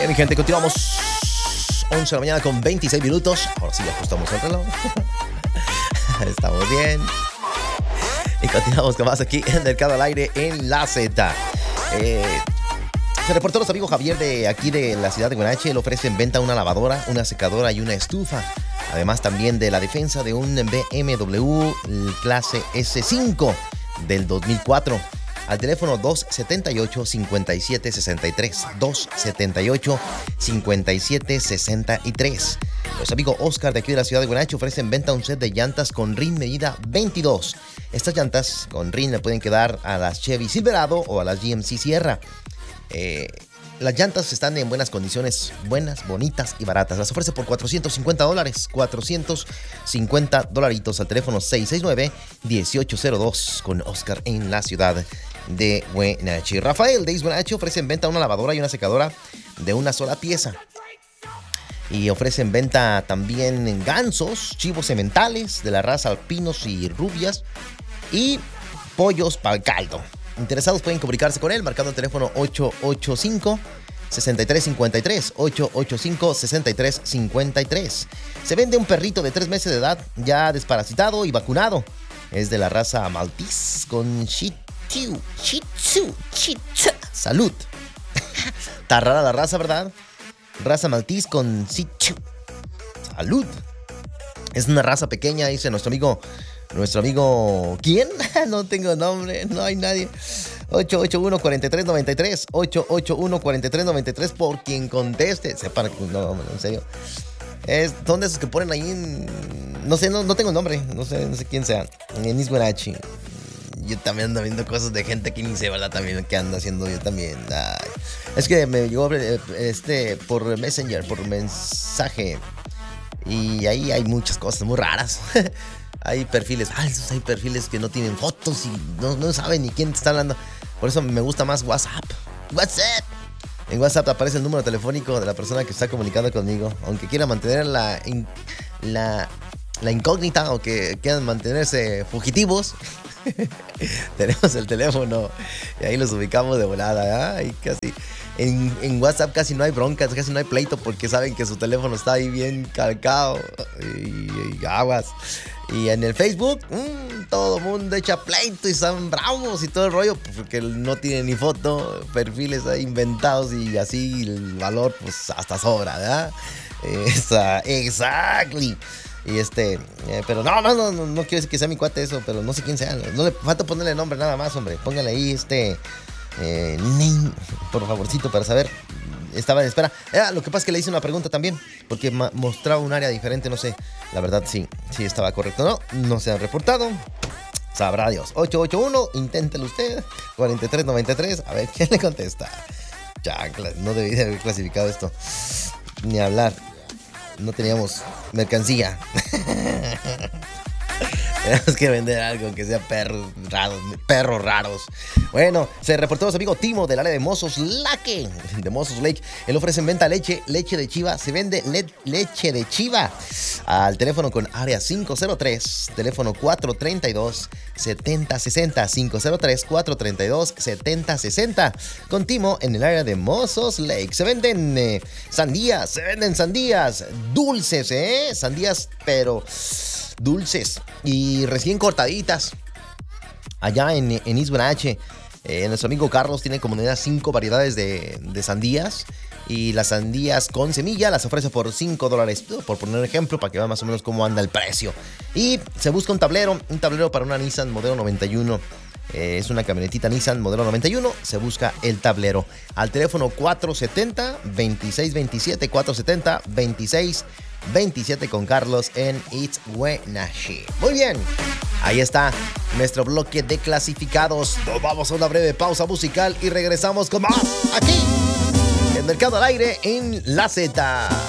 Bien, mi gente, continuamos. 11 de la mañana con 26 minutos. Ahora sí, ajustamos el reloj. Estamos bien. Y continuamos con más aquí en Mercado al Aire en La Z. Se reportó nuestro amigo Javier de aquí de la ciudad de Huenache. Él ofrece en venta una lavadora, una secadora y una estufa. Además también de la defensa de un BMW clase S5 del 2004. Al teléfono 278-5763. 278-5763. Nuestro amigo Oscar de aquí de la ciudad de Huenache ofrece en venta un set de llantas con rin medida 22. Estas llantas con rin le pueden quedar a las Chevy Silverado o a las GMC Sierra. Las llantas están en buenas condiciones, buenas, bonitas y baratas. Las ofrece por $450. $450 al teléfono 669-1802 con Oscar en la ciudad de Huenache. Rafael de Huenache ofrece en venta una lavadora y una secadora de una sola pieza. Y ofrece en venta también gansos, chivos sementales de la raza alpinos y rubias y pollos para el caldo. Interesados pueden comunicarse con él marcando el teléfono 885-6353. 885-6353. Se vende un perrito de 3 meses de edad ya desparasitado y vacunado. Es de la raza Maltese con Shih Tzu. Salud. Está rara la raza, ¿verdad? Raza Maltese con Shih Tzu. Salud. Es una raza pequeña, dice nuestro amigo. ¿Quién? No tengo nombre, no hay nadie. 881-4393. 881-4393 por quien conteste. Sepan, no, en serio. Son de esos que ponen ahí no sé, no tengo nombre. No sé quién sea. En Huenache. Yo también ando viendo cosas de gente que ni sé, ¿verdad? También que ando haciendo yo también. Ay. Es que me llegó por Messenger, por mensaje. Y ahí hay muchas cosas muy raras. Hay perfiles falsos, hay perfiles que no tienen fotos y no saben ni quién te está hablando. Por eso me gusta más WhatsApp. En WhatsApp aparece el número telefónico de la persona que está comunicando conmigo. Aunque quiera mantener la incógnita o que quieran mantenerse fugitivos. Tenemos el teléfono y ahí los ubicamos de volada, ¿eh? Y casi en WhatsApp casi no hay broncas, casi no hay pleito porque saben que su teléfono está ahí bien calcado y aguas. Y en el Facebook todo el mundo echa pleito y están bravos y todo el rollo porque no tiene ni foto, perfiles ahí inventados y así el valor pues hasta sobra, ¿verdad? Exactly. Y pero no quiero decir que sea mi cuate eso, pero no sé quién sea. No le falta ponerle nombre nada más, hombre. Póngale ahí name, por favorcito, para saber. Estaba en espera. Lo que pasa es que le hice una pregunta también, porque mostraba un área diferente, no sé. La verdad, sí estaba correcto. No se han reportado. Sabrá Dios. 881, inténtelo usted. 4393, a ver quién le contesta. Chanclas, no debí de haber clasificado esto. Ni hablar. No teníamos mercancía. Tenemos que vender algo que sea perros raros. Bueno, se reportó nuestro amigo Timo del área de Mossos Lake. Él ofrece en venta leche de chiva. Se vende leche de chiva al teléfono con área 503, teléfono 432-7060. 503-432-7060. Con Timo en el área de Mossos Lake. Se venden sandías dulces, sandías, pero dulces y recién cortaditas allá en Huenache. Nuestro amigo Carlos tiene como unidad 5 variedades de sandías, y las sandías con semilla las ofrece por $5, por poner un ejemplo, para que vean más o menos cómo anda el precio. Y se busca un tablero para una Nissan modelo 91. Es una camionetita Nissan modelo 91. Se busca el tablero al teléfono 470-2627. 470-2627 con Carlos en Huenache. Muy bien, ahí está nuestro bloque de clasificados. Nos vamos a una breve pausa musical y regresamos con más aquí en Mercado al Aire en La Z.